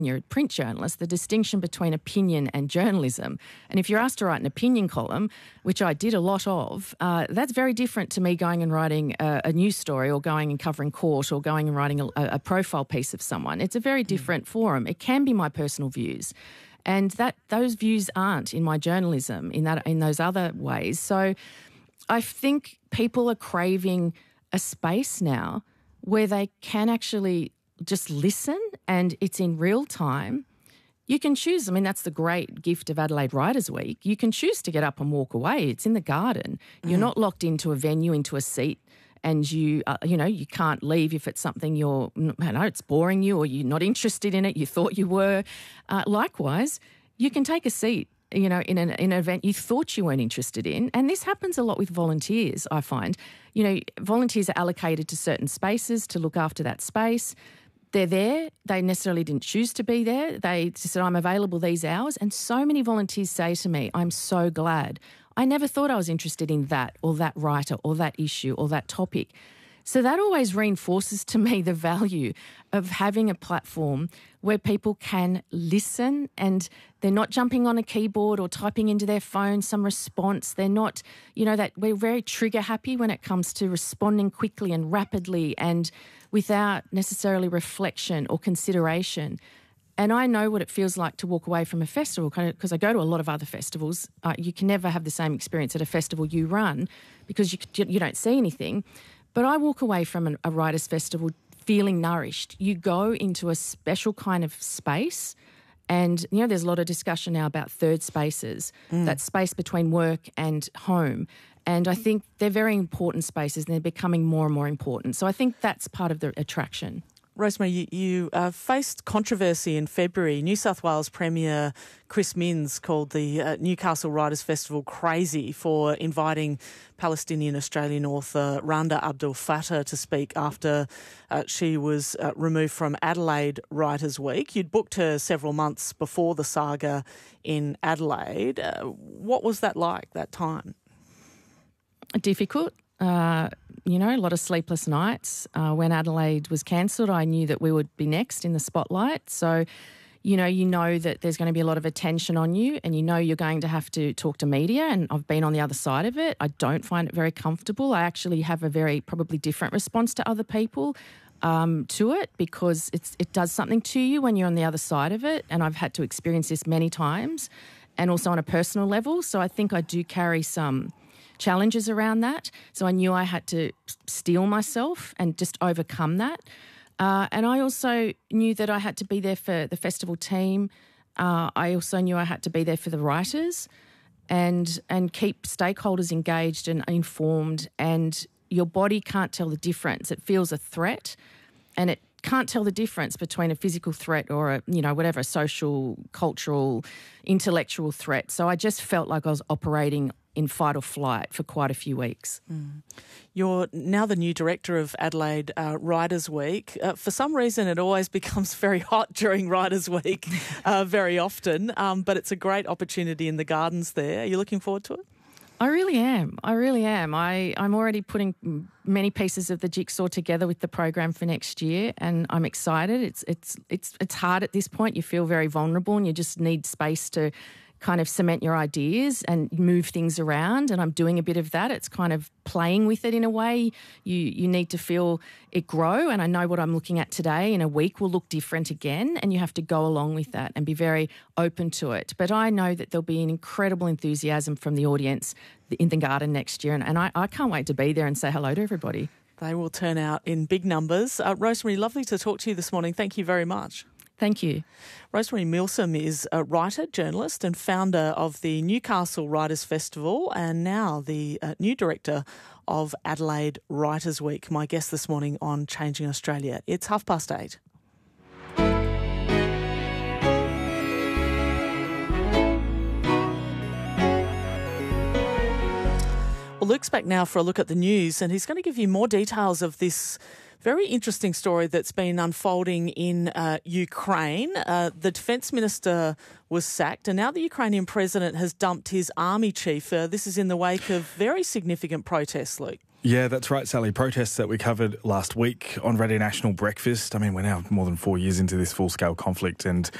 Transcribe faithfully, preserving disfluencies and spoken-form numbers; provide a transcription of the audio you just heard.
you're a print journalist, the distinction between opinion and journalism. And if you're asked to write an opinion column, which I did a lot of, uh, that's very different to me going and writing a, a news story or going and covering court or going and writing a, a profile piece of someone. It's a very different mm. forum. It can be my personal views. And that those views aren't in my journalism in that in those other ways. So I think people are craving a space now where they can actually just listen and it's in real time. You can choose. I mean, that's the great gift of Adelaide Writers' Week. You can choose to get up and walk away. It's in the garden. You're mm. not locked into a venue, into a seat, and you, uh, you know, you can't leave if it's something you're, I know, it's boring you or you're not interested in it. You thought you were. Uh, likewise, you can take a seat, you know, in an, in an event you thought you weren't interested in. And this happens a lot with volunteers, I find. You know, volunteers are allocated to certain spaces to look after that space. They're there. They necessarily didn't choose to be there. They just said, I'm available these hours. And so many volunteers say to me, I'm so glad. I never thought I was interested in that or that writer or that issue or that topic. So that always reinforces to me the value of having a platform where people can listen and they're not jumping on a keyboard or typing into their phone some response. They're not, you know, that we're very trigger happy when it comes to responding quickly and rapidly and without necessarily reflection or consideration. And I know what it feels like to walk away from a festival because I go to a lot of other festivals. Uh, you can never have the same experience at a festival you run because you, you don't see anything. But I walk away from an, a writers' festival feeling nourished. You go into a special kind of space and, you know, there's a lot of discussion now about third spaces, mm. that space between work and home. And I think they're very important spaces and they're becoming more and more important. So I think that's part of the attraction. Rosemary, you, you uh, faced controversy in February. New South Wales Premier Chris Minns called the uh, Newcastle Writers' Festival crazy for inviting Palestinian Australian author Randa Abdel Fattah to speak after uh, she was uh, removed from Adelaide Writers' Week. You'd booked her several months before the saga in Adelaide. Uh, what was that like, that time? Difficult. Uh, you know, a lot of sleepless nights. Uh, when Adelaide was cancelled, I knew that we would be next in the spotlight. So, you know, you know that there's going to be a lot of attention on you and you know you're going to have to talk to media, and I've been on the other side of it. I don't find it very comfortable. I actually have a very probably different response to other people um, to it because it's it does something to you when you're on the other side of it, and I've had to experience this many times and also on a personal level. So I think I do carry some challenges around that. So I knew I had to steel myself and just overcome that. Uh, and I also knew that I had to be there for the festival team. Uh, I also knew I had to be there for the writers and and keep stakeholders engaged and informed. And your body can't tell the difference. It feels a threat and it can't tell the difference between a physical threat or a, you know, whatever, social, cultural, intellectual threat. So I just felt like I was operating in fight or flight for quite a few weeks. Mm. You're now the new director of Adelaide uh, Writers' Week. Uh, for some reason, it always becomes very hot during Writers' Week uh, very often, um, but it's a great opportunity in the gardens there. Are you looking forward to it? I really am. I really am. I, I'm already putting many pieces of the jigsaw together with the program for next year, and I'm excited. It's it's it's it's hard at this point. You feel very vulnerable and you just need space to kind of cement your ideas and move things around, and I'm doing a bit of that. It's kind of playing with it in a way. You you need to feel it grow, and I know what I'm looking at today in a week will look different again, and you have to go along with that and be very open to it. But I know that there'll be an incredible enthusiasm from the audience in the garden next year, and, and I, I can't wait to be there and say hello to everybody. They will turn out in big numbers. Uh, Rosemary, lovely to talk to you this morning. Thank you very much. Thank you. Rosemary Milsom is a writer, journalist and founder of the Newcastle Writers' Festival and now the uh, new director of Adelaide Writers' Week. My guest this morning on Changing Australia. It's half past eight. Well, Luke's back now for a look at the news, and he's going to give you more details of this very interesting story that's been unfolding in uh, Ukraine. Uh, the defence minister was sacked, and now the Ukrainian president has dumped his army chief. Uh, this is in the wake of very significant protests, Luke. Yeah, that's right, Sally. Protests that we covered last week on Radio National Breakfast. I mean, we're now more than four years into this full-scale conflict, and